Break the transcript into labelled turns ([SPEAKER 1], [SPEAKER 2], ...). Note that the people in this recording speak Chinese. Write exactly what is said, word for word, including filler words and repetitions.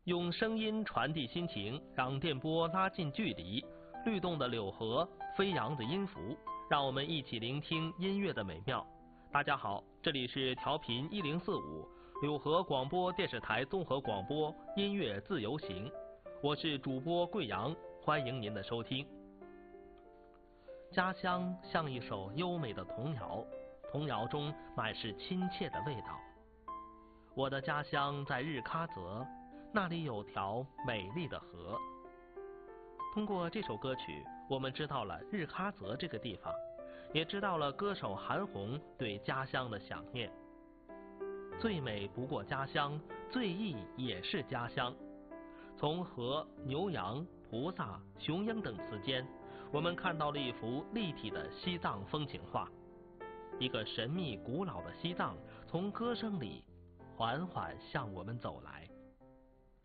[SPEAKER 1] 用声音传递心情，让电波拉近距离，律动的柳河，飞扬的音符，让我们一起聆听音乐的美妙。大家好，这里是调频一零四五柳河广播电视台综合广播音乐自由行，我是主播贵阳，欢迎您的收听。家乡像一首优美的童谣，童谣中满是亲切的味道。我的家乡在日喀则，那里有条美丽的河。通过这首歌曲，我们知道了日喀则这个地方，也知道了歌手韩红对家乡的想念。最美不过家乡，最艺也是家乡。从河、牛羊、菩萨、雄鹰等词间，我们看到了一幅立体的西藏风景画。一个神秘古老的西藏，从歌声里缓缓向我们走来。